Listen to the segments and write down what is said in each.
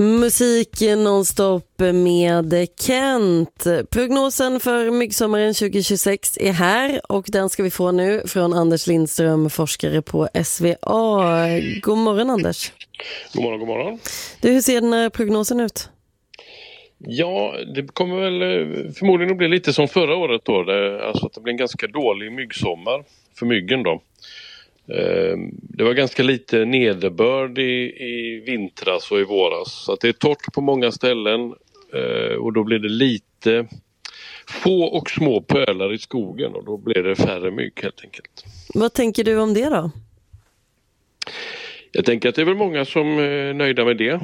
Musik nonstop med Kent. Prognosen för myggsommaren 2026 är här och den ska vi få nu från Anders Lindström, forskare på SVA. God morgon Anders. God morgon, god morgon. Du, hur ser den här prognosen ut? Ja, det kommer väl förmodligen att bli lite som förra året då. Alltså att det blir en ganska dålig myggsommar för myggen då. Det var ganska lite nederbörd i vintras och i våras. Så att det är torrt på många ställen och då blir det lite få och små pölar i skogen och då blir det färre mygg helt enkelt. Vad tänker du om det då? Jag tänker att det är väl många som är nöjda med det.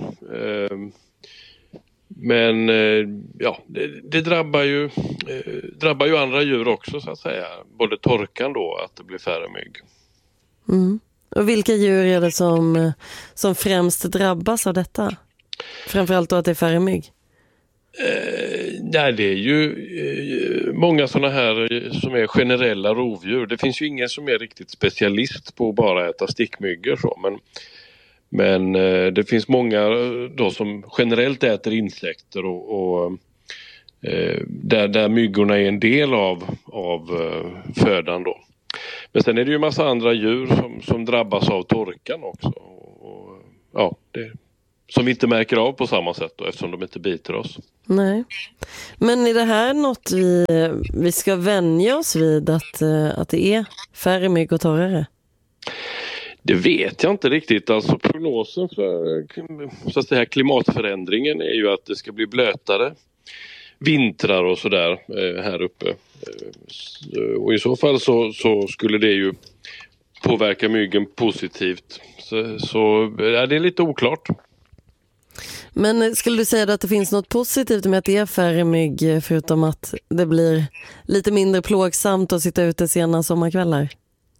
Men ja, det drabbar ju andra djur också så att säga. Både torkan då, att det blir färre mygg. Mm. Och vilka djur är det som främst drabbas av detta? Framförallt då att det är färre mygg? Nej, det är ju många sådana här som är generella rovdjur. Det finns ju ingen som är riktigt specialist på att bara äta stickmyggor så, men det finns många då som generellt äter insekter och där myggorna är en del av födan då. Men sen är det ju en massa andra djur som drabbas av torkan också. Och, ja, som vi inte märker av på samma sätt då, eftersom de inte biter oss. Nej. Men är det här något vi ska vänja oss vid att det är färre mygg och torrare? Det vet jag inte riktigt. Alltså prognosen för så att säga, klimatförändringen är ju att det ska bli blötare vintrar och sådär här uppe. Och i så fall så skulle det ju påverka myggen positivt. Så ja, det är lite oklart. Men skulle du säga att det finns något positivt med att det är färre mygg förutom att det blir lite mindre plågsamt att sitta ute sena sommarkvällar?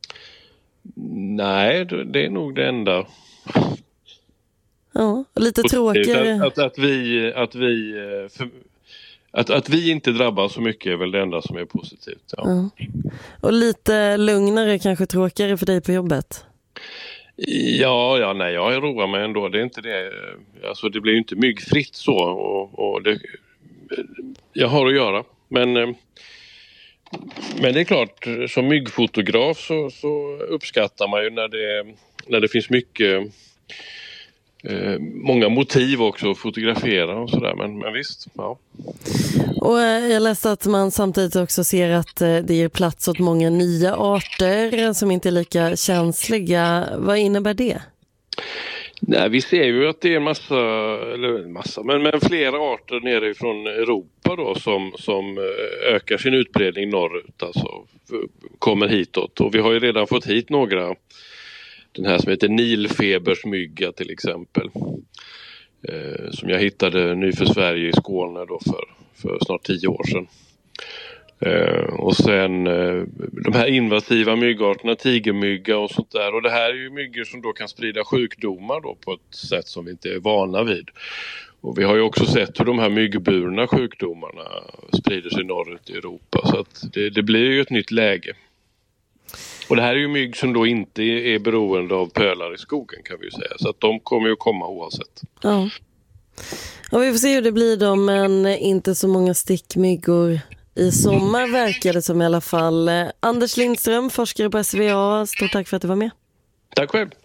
Nej, det är nog det enda. Ja, lite tråkigare. Att vi inte drabbas så mycket är väl det enda som är positivt. Ja. Ja. Och lite lugnare, kanske tråkigare för dig på jobbet? Ja, nej, jag roar mig ändå. Det är inte det. Alltså det blir ju inte myggfritt så. Och det, jag har att göra. Men det är klart, som myggfotograf så uppskattar man ju när det finns många motiv också att fotografera och sådär, men visst, ja. Och jag läste att man samtidigt också ser att det ger plats åt många nya arter som inte är lika känsliga. Vad innebär det? Nej, vi ser ju att det är men flera arter nere från Europa då som ökar sin utbredning norrut, alltså kommer hitåt. Och vi har ju redan fått hit några. Den här som heter nilfebersmygga till exempel. Som jag hittade ny för Sverige i Skåne då för snart 10 år sedan. Och sen de här invasiva myggarterna, tigermygga och sånt där. Och det här är ju myggor som då kan sprida sjukdomar då på ett sätt som vi inte är vana vid. Och vi har ju också sett hur de här myggburna sjukdomarna sprider sig norrut i Europa. Så att det blir ju ett nytt läge. Och det här är ju mygg som då inte är beroende av pölar i skogen kan vi ju säga. Så att de kommer ju komma oavsett. Ja. Och vi får se hur det blir då, men inte så många stickmyggor i sommar verkar det som i alla fall. Anders Lindström, forskare på SVA. Stort tack för att du var med. Tack själv.